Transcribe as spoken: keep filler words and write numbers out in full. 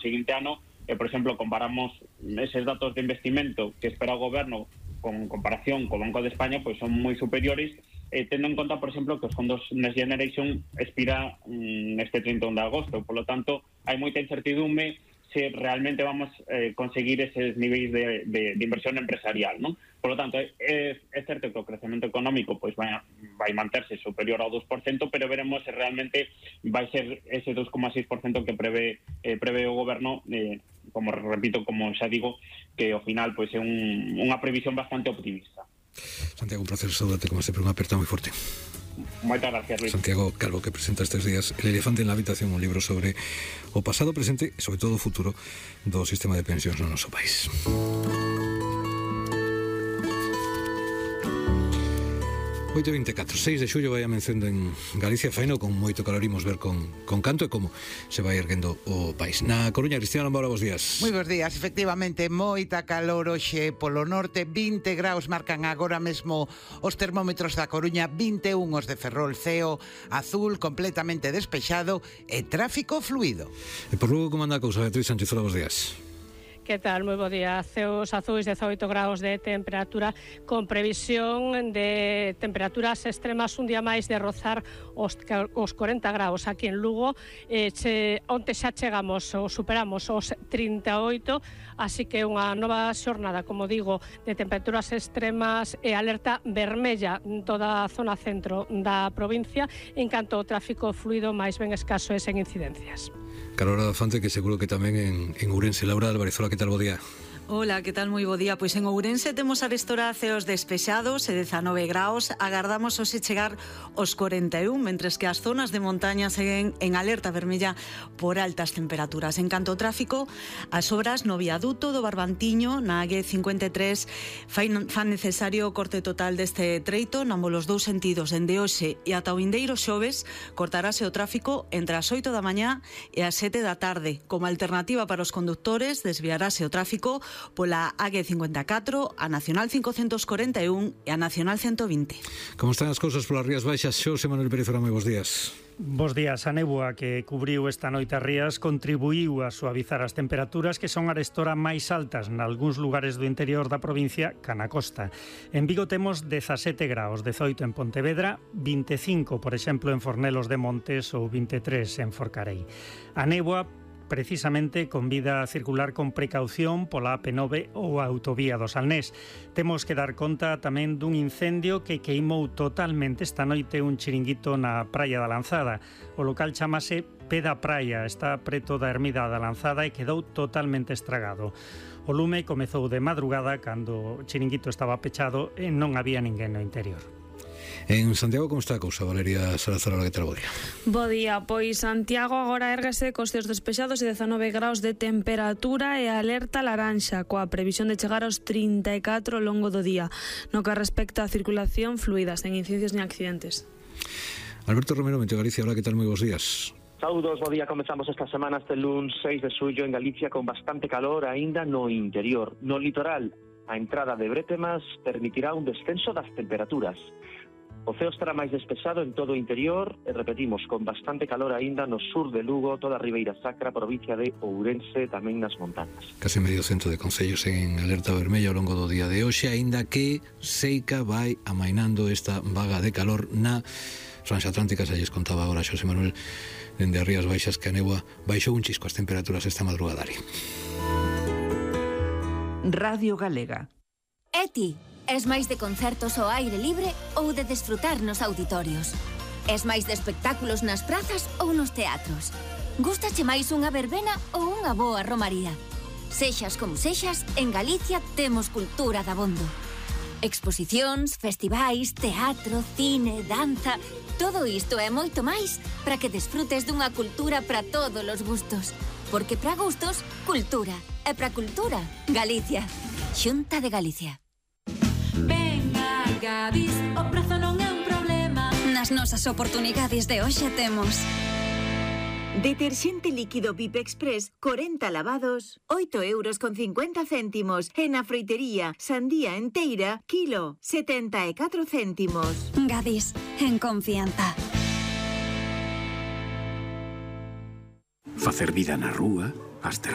seguinte ano, e, por exemplo, comparamos eses datos de investimento que espera o goberno con comparación co Banco de España, pois son moi superiores, eh, tendo en conta, por exemplo, que os fondos Next Generation expira mm, este trinta e un de agosto. Por lo tanto, hai moita incertidumbre se realmente vamos a eh, conseguir eses niveis de, de, de inversión empresarial, non? Por lo tanto, é, é certo que o crecemento económico pois vai, vai manterse superior ao dos por cento, pero veremos se realmente vai ser ese dos coma seis por cento que prevé, eh, prevé o goberno, eh, como repito, como xa digo, que ao final pois é un, unha previsión bastante optimista. Santiago, un placer saludarte como sempre, unha aperta moi forte. Moitas gracias, Luis. Santiago Calvo, que presenta estes días El elefante en la habitación, un libro sobre o pasado, presente e sobre todo o futuro do sistema de pensións no noso país. oito e vinte e catro, seis de xullo vai amencendo en Galicia, faino con moito calor, imos ver con, con canto e como se vai erguendo o país. Na Coruña, Cristina Lambora, bos días. Moi bons días, efectivamente, moita calor hoxe polo norte, vinte graus marcan agora mesmo os termómetros da Coruña, vinte e un os de Ferrol, ceo azul, completamente despexado e tráfico fluido. E por luego, como anda a cousa, Beatriz Sánchez, bos días. Que tal? Moi bo día. Ceos azuis, dezoito graus de temperatura, con previsión de temperaturas extremas un día máis de rozar os, os corenta graus aquí en Lugo. Eh, che, onte xa chegamos ou superamos os trinta e oito, así que unha nova xornada, como digo, de temperaturas extremas e alerta vermella en toda a zona centro da provincia, en canto ao tráfico fluido máis ben escaso e sen incidencias. Carolina Fante, que seguro que tamén en, en Ourense. Laura Álvarez, hola, que tal, bo día? Hola, que tal? Moi bo día. Pois en Ourense temos arestora ceos despexados e dezanove graus. Agardamos hoxe chegar os corenta e un, mentres que as zonas de montaña seguen en alerta vermella por altas temperaturas. En canto ao tráfico, as obras no viaduto do Barbantiño, na A G cincuenta e tres, fan, fan necesario o corte total deste treito, nambos os dous sentidos, dende hoxe e ata o vindeiro xoves, cortarase o tráfico entre as oito da mañá e as sete da tarde. Como alternativa para os condutores, desviarase o tráfico pola A G cincuenta e catro, a Nacional cincocentos corenta e un e a Nacional ciento vinte. Como están as cousas polas Rías Baixas? Xosé Manuel Pérez, moi bons días. Bos días. A néboa que cubriu esta noite as rías contribuiu a suavizar as temperaturas, que son arestora máis altas nalgúns lugares do interior da provincia ca na costa. En Vigo temos dezasete graus, dezoito en Pontevedra, vinte e cinco, por exemplo, en Fornelos de Montes ou vinte e tres en Forcarei. A néboa precisamente convida a circular con precaución pola A P nove ou a autovía do Salnés. Temos que dar conta tamén dun incendio que queimou totalmente esta noite un chiringuito na Praia da Lanzada. O local chamase Peda Praia, está preto da ermida da Lanzada e quedou totalmente estragado. O lume comezou de madrugada cando o chiringuito estaba pechado e non había ninguén no interior. En Santiago, como está a cousa, Valeria Salazar, que tal, bo día? Bo día, pois Santiago agora érgase cos ceos despexados e dezanove graus de temperatura e alerta laranxa, coa previsión de chegar aos trinta e catro ao longo do día, no que respecta a circulación fluida, sen incidencias ni accidentes. Alberto Romero, Meteo Galicia, hola, que tal, moi bons días. Saúdos, bo día. Comezamos esta semana este luns seis de xullo en Galicia con bastante calor aínda no interior. No litoral, a entrada de brétemas permitirá un descenso das temperaturas. O ceo estará máis despexado en todo o interior e, repetimos, con bastante calor aínda no sur de Lugo, toda a Ribeira Sacra, provincia de Ourense, tamén nas montañas. Case medio cento de concellos en alerta vermella ao longo do día de hoxe, aínda que seica vai amainando esta vaga de calor na Franxa Atlántica. Xa lles contaba agora Xosé Manuel dende as Rías Baixas que a néboa baixou un chisco as temperaturas esta madrugadari. Radio Galega. Eti, es máis de concertos ao aire libre ou de desfrutar nos auditorios? Es máis de espectáculos nas prazas ou nos teatros? Gústache máis unha verbena ou unha boa romaría? Sexas como sexas, en Galicia temos cultura dabondo. Exposicións, festivais, teatro, cine, danza... Todo isto e moito máis para que desfrutes dunha cultura para todos os gustos. Porque para gustos, cultura. E para cultura, Galicia. Xunta de Galicia. Venga, Gadis, o prazo non é un problema. Nas nosas oportunidades de hoxe temos deterxente líquido V I P Express, corenta lavados, oito euros con cincuenta céntimos. E na froitería, sandía enteira, kilo, setenta e catro céntimos. Gadis, en confianza. Facer vida na rúa, as